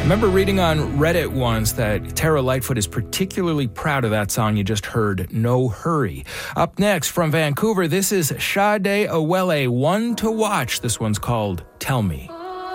remember reading on Reddit once that Tara Lightfoot is particularly proud of that song you just heard, No Hurry. Up next from Vancouver, this is Sade Awele, one to watch. This one's called Tell Me.